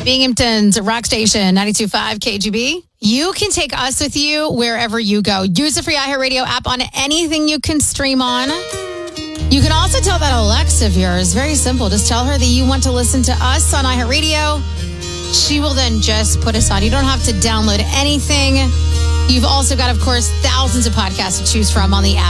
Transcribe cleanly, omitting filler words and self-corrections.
Binghamton's rock station, 92.5 KGB. You can take us with you wherever you go. Use the free iHeartRadio app on anything you can stream on. You can also tell that Alexa of yours, very simple. Just tell her that you want to listen to us on iHeartRadio. She will then just put us on. You don't have to download anything. You've also got, of course, thousands of podcasts to choose from on the app.